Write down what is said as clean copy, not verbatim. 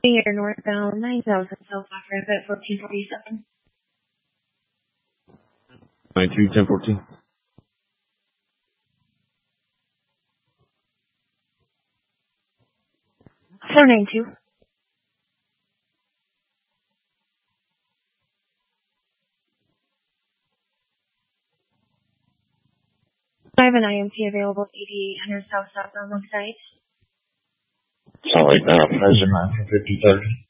Air northbound 9000 South Rock at 1447. 92-1014. Four 92. I have an IMT available at 8800 South Southbound Lakeside. Solid now, President 95030.